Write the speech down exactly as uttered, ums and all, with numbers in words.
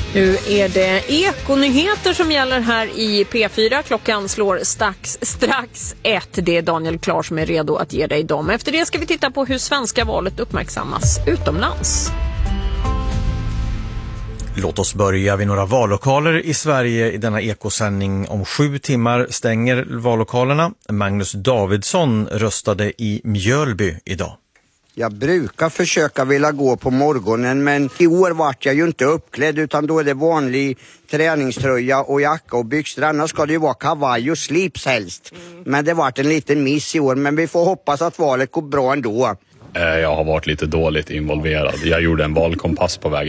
Nu är det ekonyheter som gäller här i P fyra. Klockan slår strax, strax ett. Det är Daniel Klar som är redo att ge dig dem. Efter det ska vi titta på hur svenska valet uppmärksammas utomlands. Låt oss börja vid några vallokaler i Sverige. I denna ekosändning om sju timmar stänger vallokalerna. Magnus Davidsson röstade i Mjölby idag. Jag brukar försöka vilja gå på morgonen, men i år vart jag ju inte uppklädd, utan då är det vanlig träningströja och jacka och byxor. Annars ska det ju vara kavaj och slips helst. Mm. Men det vart en liten miss i år, men vi får hoppas att valet går bra ändå. Jag har varit lite dåligt involverad. Jag gjorde en valkompass på vägen